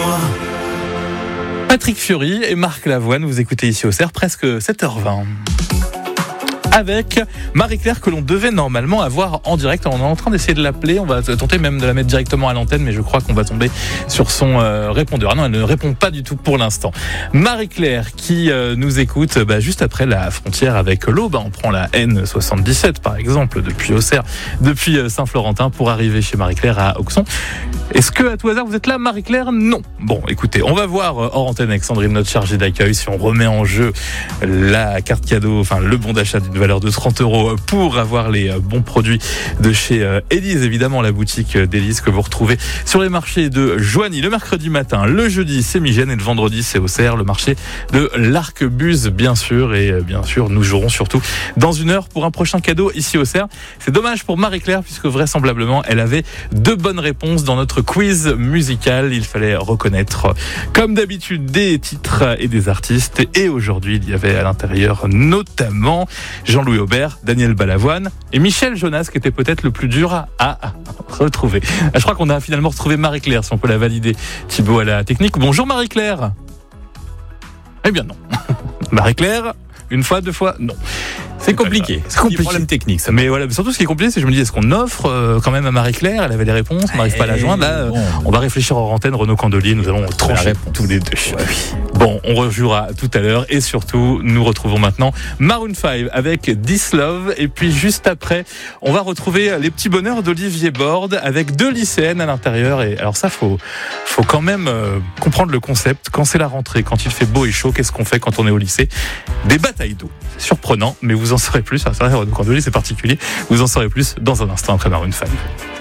moi. Patrick Fiori et Marc Lavoine, vous écoutez ici au CER, presque 7h20. Avec Marie-Claire que l'on devait normalement avoir en direct. On est en train d'essayer de l'appeler. On va tenter même de la mettre directement à l'antenne, mais je crois qu'on va tomber sur son répondeur. Ah non, elle ne répond pas du tout pour l'instant. Marie-Claire qui nous écoute juste après la frontière avec l'Aube. On prend la N77 par exemple depuis Auxerre, depuis Saint-Florentin pour arriver chez Marie-Claire à Auxon. Est-ce que à tout hasard vous êtes là, Marie-Claire? Non. Bon, écoutez, on va voir hors antenne avec Sandrine, notre chargée d'accueil, si on remet en jeu la carte cadeau, enfin le bon d'achat d'une valeur de 30 € pour avoir les bons produits de chez Élise, évidemment la boutique d'Élise que vous retrouvez sur les marchés de Joigny le mercredi matin, le jeudi c'est Migène et le vendredi c'est Auxerre, le marché de l'Arquebuse bien sûr, et bien sûr nous jouerons surtout dans une heure pour un prochain cadeau ici au Auxerre. C'est dommage pour Marie-Claire puisque vraisemblablement elle avait 2 bonnes réponses dans notre quiz musical. Il fallait reconnaître comme d'habitude des titres et des artistes, et aujourd'hui il y avait à l'intérieur notamment Jean-Louis Aubert, Daniel Balavoine et Michel Jonas qui était peut-être le plus dur à retrouver. Je crois qu'on a finalement retrouvé Marie-Claire, si on peut la valider. Thibaut à la technique. Bonjour Marie-Claire. Eh bien non. Marie-Claire, une fois, 2 fois, non. C'est compliqué. C'est compliqué. Problème technique, ça. Mais voilà, surtout ce qui est compliqué, c'est que je me dis, est-ce qu'on offre quand même à Marie-Claire? Elle avait les réponses, on n'arrive pas à la joindre. Là, on va réfléchir en antenne. Renaud Candelier, nous allons trancher tous les deux. Ouais. Bon, on rejouera tout à l'heure, et surtout, nous retrouvons maintenant Maroon 5 avec This Love, et puis juste après, on va retrouver les petits bonheurs d'Olivier Borde avec 2 lycéennes à l'intérieur. Et alors ça, faut quand même comprendre le concept. Quand c'est la rentrée, quand il fait beau et chaud, qu'est-ce qu'on fait quand on est au lycée? Des batailles d'eau. C'est surprenant, mais vous en saurez plus. Renaud Candelier, c'est particulier. Vous en saurez plus dans un instant après Maroon 5.